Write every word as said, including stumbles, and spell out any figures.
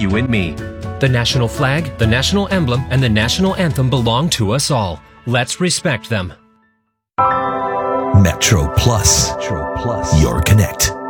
you and me. The national flag, the national emblem, and the national anthem belong to us all. Let's respect them. Metro Plus. Metro Plus. Your Connect.